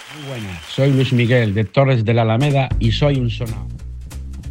Muy buenas, soy Luis Miguel de Torres de la Alameda y soy un sonado.